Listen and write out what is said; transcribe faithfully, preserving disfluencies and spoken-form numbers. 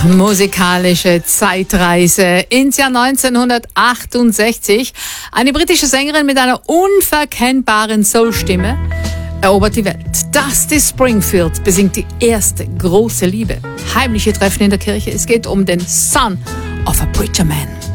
Musikalische Zeitreise ins Jahr neunzehnhundertachtundsechzig. Eine britische Sängerin mit einer unverkennbaren Soulstimme erobert die Welt. Dusty Springfield besingt die erste große Liebe. Heimliche Treffen in der Kirche. Es geht um den Son of a Preacher Man.